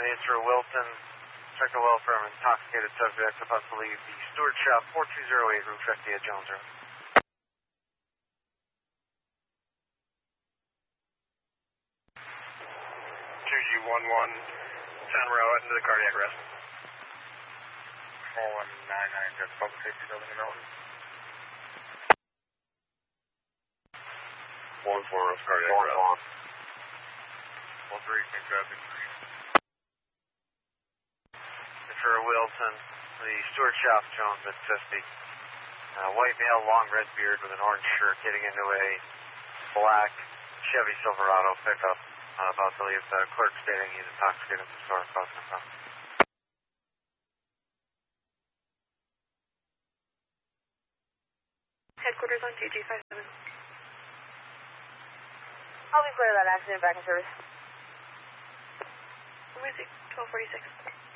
answer Wilson, check the welfare of intoxicated subject about to leave the Stewart Shop 4208 Route 50 at Jones Road. 2G11, San Raul into the cardiac arrest. 4199, just public safety building in Milton. 1-4 arrest cardiac arrest. 1-3, St. Traffic. For Wilson, the Stewart Shop, Jones at 50. White male, long red beard with an orange shirt getting into a black Chevy Silverado pickup. About to leave the clerk stating he's intoxicated in the store causing a problem. Headquarters on 2G57. I'll be clear of that accident, back in service. Where is it? 1246.